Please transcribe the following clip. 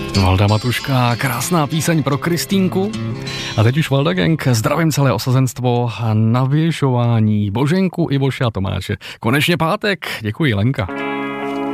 Valda Matuška, krásná píseň pro Kristýnku. A teď už Valda Gang, zdravím celé osazenstvo na Věšování, Boženku, Ivoše a Tomáše. Konečně pátek, děkuji Lenka.